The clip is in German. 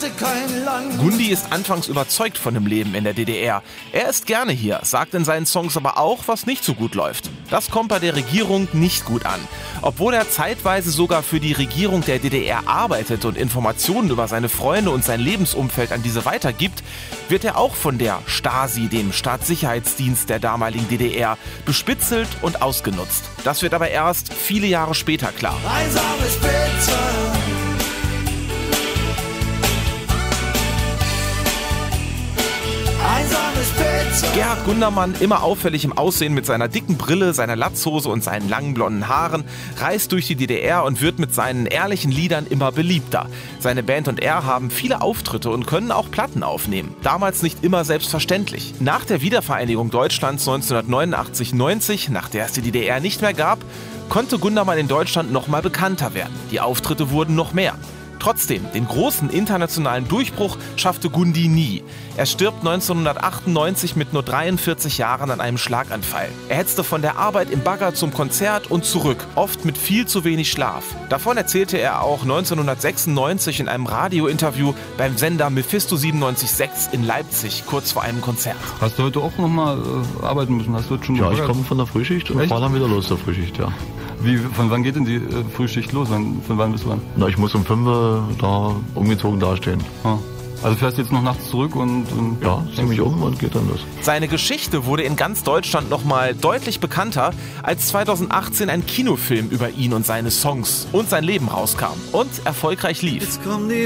hatte kein Land. Gundi ist anfangs überzeugt von dem Leben in der DDR. Er ist gerne hier, sagt in seinen Songs aber auch, was nicht so gut läuft. Das kommt bei der Regierung nicht gut an. Obwohl er zeitweise sogar für die Regierung der DDR arbeitet und Informationen über seine Freunde und sein Lebensumfeld an diese weitergibt, wird er auch von der Stasi, dem Staatssicherheitsdienst der damaligen DDR, bespitzelt und ausgenutzt. Das wird aber erst viele Jahre später klar. Einsame Spitze. Einsame Spitze. Gerhard Gundermann, immer auffällig im Aussehen mit seiner dicken Brille, seiner Latzhose und seinen langen blonden Haaren, reist durch die DDR und wird mit seinen ehrlichen Liedern immer beliebter. Seine Band und er haben viele Auftritte und können auch Platten aufnehmen. Damals nicht immer selbstverständlich. Nach der Wiedervereinigung Deutschlands 1989-90, nach der es die DDR nicht mehr gab, konnte Gundermann in Deutschland noch mal bekannter werden. Die Auftritte wurden noch mehr. Trotzdem, den großen internationalen Durchbruch schaffte Gundi nie. Er stirbt 1998 mit nur 43 Jahren an einem Schlaganfall. Er hetzte von der Arbeit im Bagger zum Konzert und zurück, oft mit viel zu wenig Schlaf. Davon erzählte er auch 1996 in einem Radiointerview beim Sender Mephisto 97.6 in Leipzig, kurz vor einem Konzert. Hast du heute auch nochmal arbeiten müssen? Hast du heute schon Ja, ich komme von der Frühschicht und fahre dann wieder los zur Frühschicht, ja. Von wann geht denn die Frühschicht los? Von wann bis wann? Na, ich muss um 5 Uhr da umgezogen dastehen. Ah. Also fährst du jetzt noch nachts zurück und ja, zieh mich um und geht dann los. Seine Geschichte wurde in ganz Deutschland nochmal deutlich bekannter, als 2018 ein Kinofilm über ihn und seine Songs und sein Leben rauskam und erfolgreich lief. Jetzt kommen die